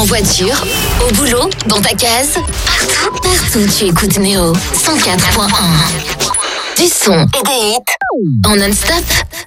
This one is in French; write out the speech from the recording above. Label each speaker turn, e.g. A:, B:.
A: voiture, au boulot, dans ta case, partout tu écoutes Néo 104.1. Du son et des hits en non-stop.